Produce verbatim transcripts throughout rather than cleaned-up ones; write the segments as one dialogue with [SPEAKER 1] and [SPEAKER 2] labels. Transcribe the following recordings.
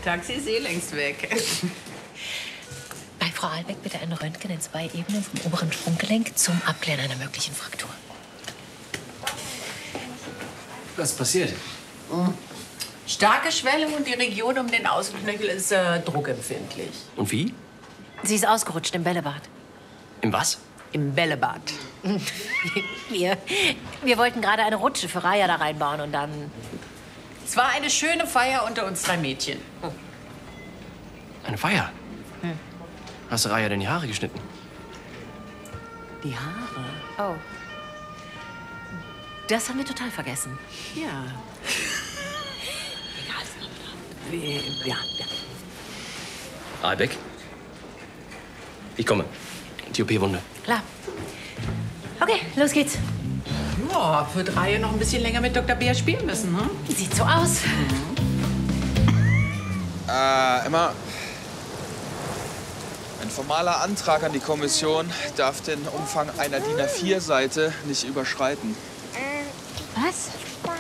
[SPEAKER 1] Taxi ist eh längst weg.
[SPEAKER 2] Bei Frau Albeck bitte ein Röntgen in zwei Ebenen vom oberen Sprunggelenk zum Abklären einer möglichen Fraktur.
[SPEAKER 3] Was ist passiert?
[SPEAKER 1] Mhm. Starke Schwellung und die Region um den Außenknöchel ist äh, druckempfindlich.
[SPEAKER 3] Und wie?
[SPEAKER 2] Sie ist ausgerutscht im Bällebad.
[SPEAKER 3] Im was?
[SPEAKER 1] Im Bällebad.
[SPEAKER 2] Wir, wir wollten gerade eine Rutsche für Raya da reinbauen und dann...
[SPEAKER 1] Es war eine schöne Feier unter uns drei Mädchen.
[SPEAKER 2] Oh.
[SPEAKER 3] Eine Feier?
[SPEAKER 2] Hm.
[SPEAKER 3] Hast du Raya denn die Haare geschnitten?
[SPEAKER 1] Die Haare?
[SPEAKER 2] Oh. Das haben wir total vergessen.
[SPEAKER 1] Ja. Egal. Ja, ja.
[SPEAKER 3] Albeck? Ich komme. Die O P-Wunde.
[SPEAKER 2] Klar. Okay, los geht's.
[SPEAKER 1] Ja, wird Reihe noch ein bisschen länger mit Doktor Beer spielen müssen, ne?
[SPEAKER 2] Sieht so aus.
[SPEAKER 4] Äh, Emma. Ein formaler Antrag an die Kommission darf den Umfang einer D I N A vier Seite nicht überschreiten.
[SPEAKER 5] Was?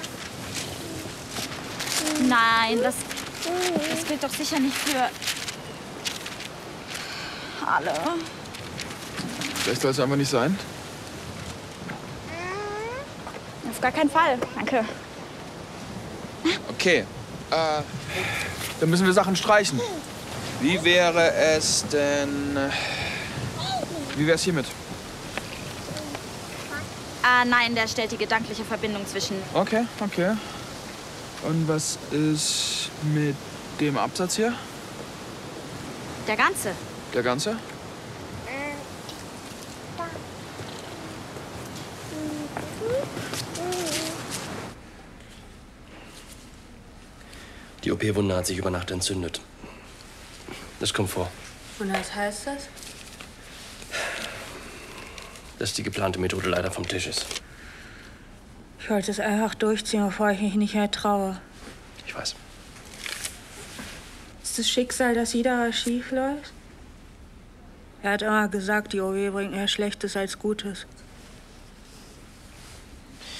[SPEAKER 5] Nein, das, das gilt doch sicher nicht für alle.
[SPEAKER 4] Vielleicht soll es einfach nicht sein.
[SPEAKER 5] Auf gar keinen Fall, danke.
[SPEAKER 4] Okay, äh, dann müssen wir Sachen streichen. Wie wäre es denn... Wie wäre es hiermit?
[SPEAKER 5] Ah, nein, der stellt die gedankliche Verbindung zwischen...
[SPEAKER 4] Okay, okay. Und was ist mit dem Absatz hier?
[SPEAKER 5] Der ganze.
[SPEAKER 4] Der ganze?
[SPEAKER 3] Die O P-Wunde hat sich über Nacht entzündet. Das kommt vor.
[SPEAKER 6] Und was heißt das?
[SPEAKER 3] Dass die geplante Methode leider vom Tisch ist.
[SPEAKER 6] Ich wollte es einfach durchziehen, bevor ich mich nicht mehr traue.
[SPEAKER 3] Ich weiß.
[SPEAKER 6] Ist das Schicksal, dass wieder was schief läuft? Er hat immer gesagt, die O W bringt mehr Schlechtes als Gutes.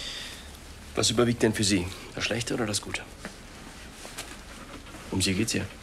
[SPEAKER 3] Was überwiegt denn für Sie? Das Schlechte oder das Gute? Um Sie geht's hier.